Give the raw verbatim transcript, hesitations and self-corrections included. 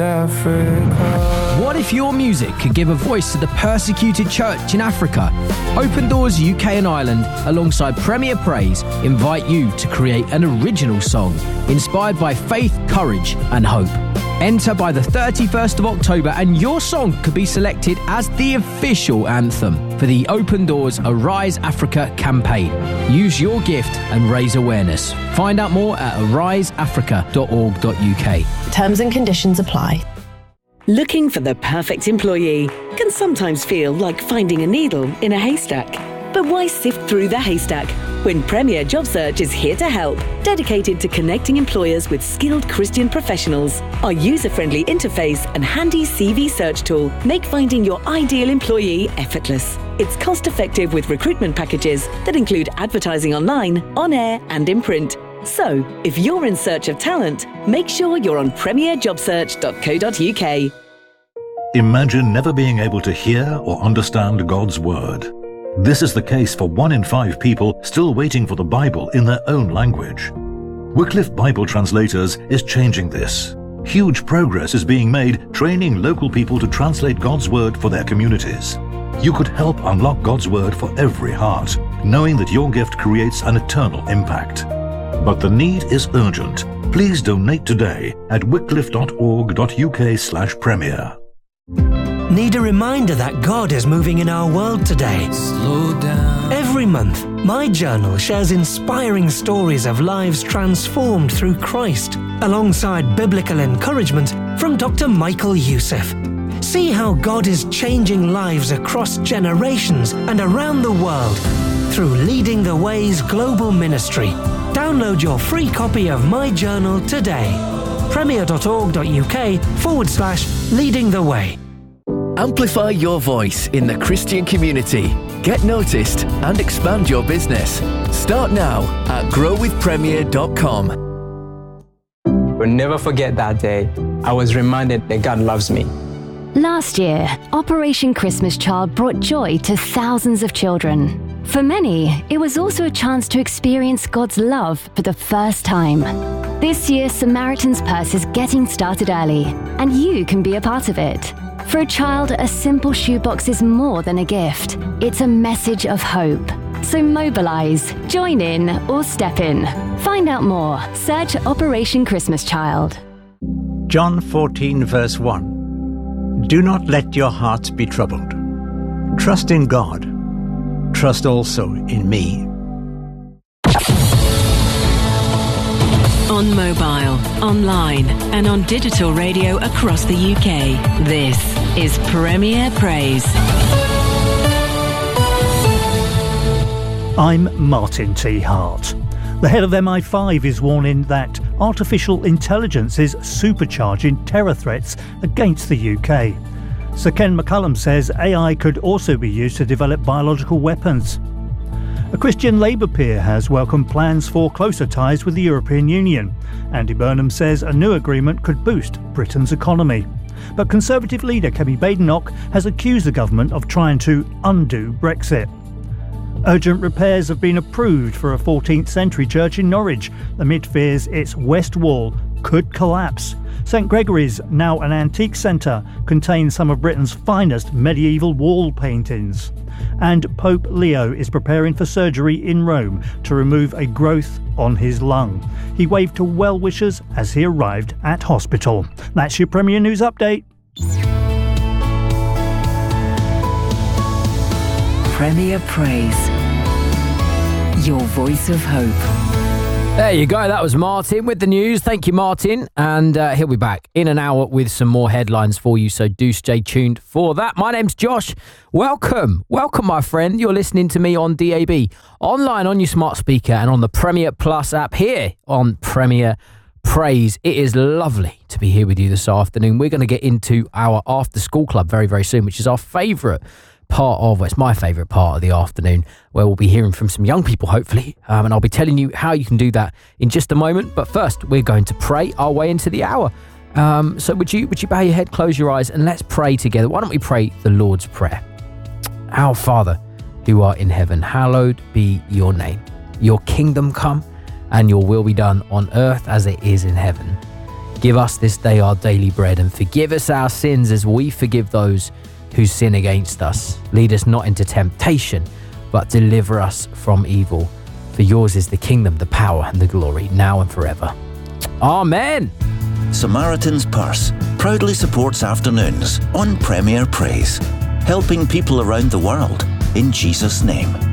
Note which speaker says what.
Speaker 1: What if your music could give a voice to the persecuted church in Africa? Open Doors U K and Ireland, alongside Premier Praise, invite you to create an original song inspired by faith, courage and hope. Enter by the thirty-first of October and your song could be selected as the official anthem for the Open Doors Arise Africa campaign. Use your gift and raise awareness. Find out more at arise africa dot org dot U K.
Speaker 2: Terms and conditions apply.
Speaker 3: Looking for the perfect employee can sometimes feel like finding a needle in a haystack. But why sift through the haystack when Premier Job Search is here to help, dedicated to connecting employers with skilled Christian professionals? Our user-friendly interface and handy C V search tool make finding your ideal employee effortless. It's cost-effective with recruitment packages that include advertising online, on air and in print. So, if you're in search of talent, make sure you're on premier job search dot co dot U K.
Speaker 4: Imagine never being able to hear or understand God's Word. This is the case for one in five people still waiting for the Bible in their own language. Wycliffe Bible Translators is changing this. Huge progress is being made training local people to translate God's Word for their communities. You could help unlock God's Word for every heart, knowing that your gift creates an eternal impact. But the need is urgent. Please donate today at wycliffe dot org dot U K slash premier.
Speaker 5: Need a reminder that God is moving in our world today? Slow down. Every month, My Journal shares inspiring stories of lives transformed through Christ, alongside biblical encouragement from Doctor Michael Youssef. See how God is changing lives across generations and around the world through Leading the Way's global ministry. Download your free copy of My Journal today. premier dot org dot U K forward slash leading the way.
Speaker 6: Amplify your voice in the Christian community. Get noticed and expand your business. Start now at grow with premier dot com.
Speaker 7: We'll never forget that day. I was reminded that God loves me.
Speaker 8: Last year, Operation Christmas Child brought joy to thousands of children. For many, it was also a chance to experience God's love for the first time. This year, Samaritan's Purse is getting started early, and you can be a part of it. For a child, a simple shoebox is more than a gift. It's a message of hope. So mobilize, join in, or step in. Find out more. Search Operation Christmas Child.
Speaker 9: John fourteen verse one. Do not let your hearts be troubled. Trust in God. Trust also in me.
Speaker 10: On mobile, online, and on digital radio across the U K, this is Premier Praise.
Speaker 11: I'm Martin T. Hart. The head of M I five is warning that artificial intelligence is supercharging terror threats against the U K. Sir Ken McCullum says A I could also be used to develop biological weapons. A Christian Labour peer has welcomed plans for closer ties with the European Union. Andy Burnham says a new agreement could boost Britain's economy. But Conservative leader Kemi Badenoch has accused the government of trying to undo Brexit. Urgent repairs have been approved for a fourteenth century church in Norwich amid fears its west wall could collapse. St Gregory's, now an antique centre, contains some of Britain's finest medieval wall paintings. And Pope Leo is preparing for surgery in Rome to remove a growth on his lung. He waved to well-wishers as he arrived at hospital. That's your Premier News Update.
Speaker 10: Premier Praise. Your voice of hope.
Speaker 1: There you go. That was Martin with the news. Thank you, Martin. And uh, he'll be back in an hour with some more headlines for you. So do stay tuned for that. My name's Josh. Welcome. Welcome, my friend. You're listening to me on D A B, online on your smart speaker and on the Premier Plus app here on Premier Praise. It is lovely to be here with you this afternoon. We're going to get into our after school club very, very soon, which is our favourite part of, well, it's my favourite part of the afternoon, where we'll be hearing from some young people, hopefully, um, and I'll be telling you how you can do that in just a moment. But first, we're going to pray our way into the hour. Um, so would you would you bow your head, close your eyes, and let's pray together. Why don't we pray the Lord's Prayer? Our Father, who art in heaven, hallowed be your name. Your kingdom come, and your will be done on earth as it is in heaven. Give us this day our daily bread, and forgive us our sins as we forgive those who sin against us. Lead us not into temptation, but deliver us from evil. For yours is the kingdom, the power, and the glory, now and forever. Amen.
Speaker 12: Samaritan's Purse proudly supports afternoons on Premier Praise, helping people around the world in Jesus' name.